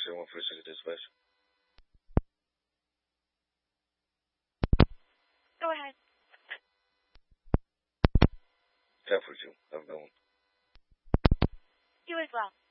146 dispatch. Go ahead. 1042. Have a good one. You as well.